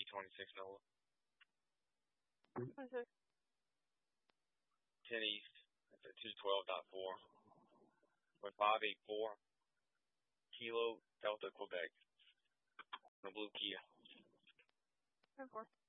T26 Nola. 26. 10 East. That's at 212.4. 584. Kilo Delta Quebec. The blue Kia. 10-4.